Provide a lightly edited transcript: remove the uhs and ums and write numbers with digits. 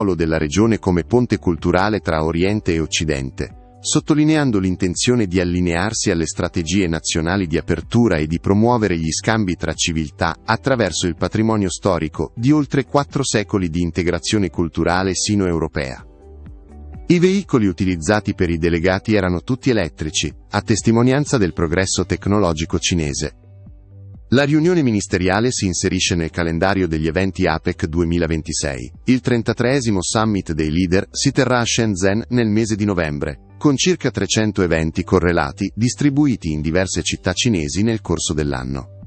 ruolo della regione come ponte culturale tra Oriente e Occidente, sottolineando l'intenzione di allinearsi alle strategie nazionali di apertura e di promuovere gli scambi tra civiltà attraverso il patrimonio storico di oltre 4 secoli di integrazione culturale sino-europea. I veicoli utilizzati per i delegati erano tutti elettrici, a testimonianza del progresso tecnologico cinese. La riunione ministeriale si inserisce nel calendario degli eventi APEC 2026. Il 33esimo Summit dei Leader si terrà a Shenzhen nel mese di novembre, con circa 300 eventi correlati distribuiti in diverse città cinesi nel corso dell'anno.